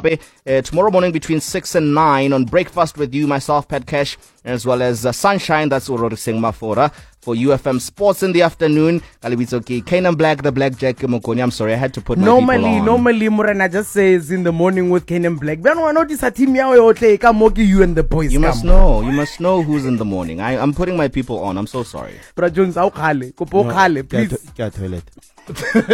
Mapimpi. Tomorrow morning between 6 and 9 on Breakfast with You, myself, Pat Cash, as well as Sunshine, that's Urori Singh Mafora. For UFM Sports in the afternoon, Kalibitsoki, Kanan Black, the Blackjack Mokoni. I'm sorry, I had to put my people on. Normally, Morena just says in the morning with Kanan Black. Then I notice a team you and the boys. You must know who's in the morning. I'm putting my people on. I'm so sorry. Bra Jones, please. Toilet.